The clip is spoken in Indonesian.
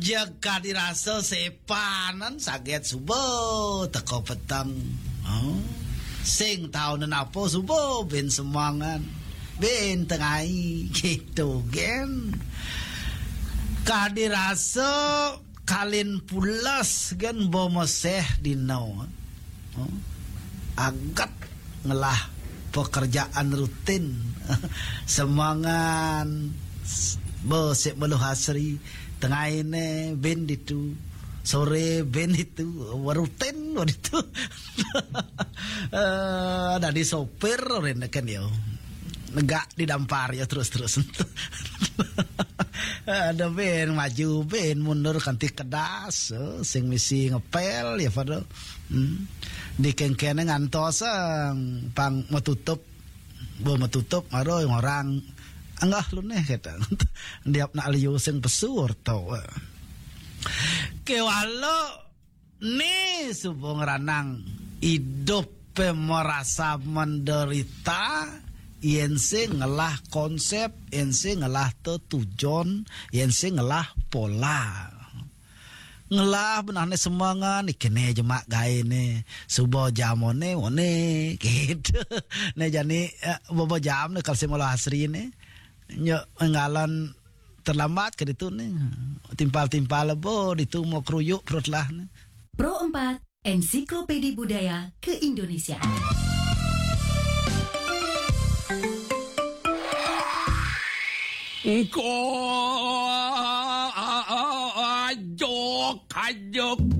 jaga dirasa sepanan saget subuh teko petang. Sing tahunan apa subuh ben semangan ben tengai gitu gen. Kadirasa kalin pulas gen bomoseh dino. Agat ngelah pekerjaan rutin semangan bosek meluh hasri tengah ini ben itu sore ben itu rutin itu ada di sopir orang kan yo negak didampar ya terus ada ben maju ben mundur kanti kedas sing misi ngepel ya pada di kengkene ngantos pang metutup maro yang orang anggah lu nih kata diap nak liu sing pesur tau kewalo nih subong ranang hidup merasa menderita yen sing ngelah konsep yen sing ngelah tujuan yen sing ngelah pola ngelah benahne semangat ikene jemak gae ne subuh jamone one gitu ne jani bobo jam ne kalse mola asri ne nyo ngalan terlambat ke ditu ne timpal-timpal bo ditu mau kruyuk perut lah ne. Pro 4 Ensiklopedia Budaya Keindonesiaan. Ko ajok